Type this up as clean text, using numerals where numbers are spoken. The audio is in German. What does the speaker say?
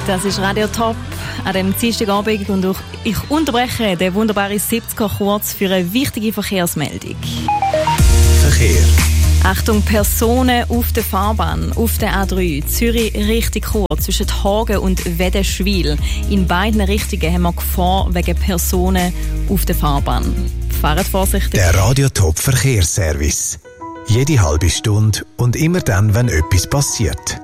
Das ist Radio Top an dem Dienstagabend und ich unterbreche den wunderbaren 70er kurz für eine wichtige Verkehrsmeldung. Verkehr. Achtung, Personen auf der Fahrbahn, auf der A3, Zürich Richtung Chur, zwischen Hagen und Wädenswil. In beiden Richtungen haben wir Gefahr wegen Personen auf der Fahrbahn. Fahrt vorsichtig. Der Radio Top Verkehrsservice. Jede halbe Stunde und immer dann, wenn etwas passiert.